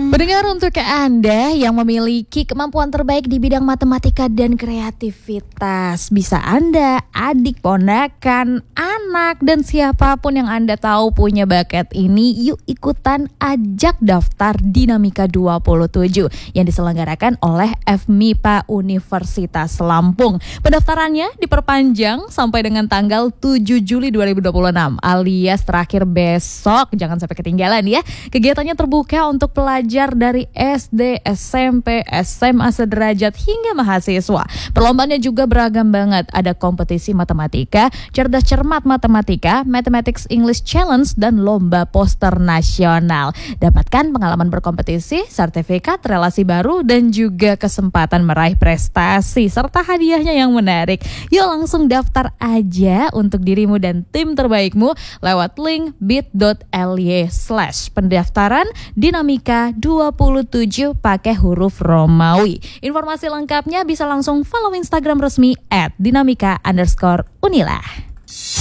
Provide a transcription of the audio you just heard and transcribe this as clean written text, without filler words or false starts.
Pendengar, untuk Anda yang memiliki kemampuan terbaik di bidang matematika dan kreativitas, bisa Anda, adik, ponakan, anak, dan siapapun yang Anda tahu punya bakat ini, yuk ikutan ajak daftar Dinamika 27 yang diselenggarakan oleh FMIPA Universitas Lampung. Pendaftarannya diperpanjang sampai dengan tanggal 7 Juli 2026 alias terakhir besok. Jangan sampai ketinggalan ya. Kegiatannya terbuka untuk pelajar dari SD, SMP, SMA sederajat hingga mahasiswa. Perlombaannya juga beragam banget. Ada kompetisi matematika, cerdas cermat matematika, Mathematics English Challenge, dan lomba poster nasional. Dapatkan pengalaman berkompetisi, sertifikat, relasi baru, dan juga kesempatan meraih prestasi serta hadiahnya yang menarik. Yuk langsung daftar aja untuk dirimu dan tim terbaikmu lewat link bit.ly/pendaftaran Dinamika 27 pakai huruf Romawi. Informasi lengkapnya bisa langsung follow Instagram resmi @dinamika_unila.